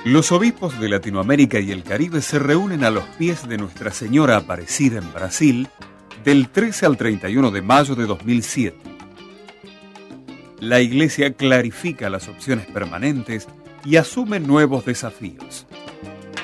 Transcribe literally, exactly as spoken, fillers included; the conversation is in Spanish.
Los obispos de Latinoamérica y el Caribe se reúnen a los pies de Nuestra Señora Aparecida en Brasil del trece al treinta y uno de mayo de dos mil siete. La Iglesia clarifica las opciones permanentes y asume nuevos desafíos.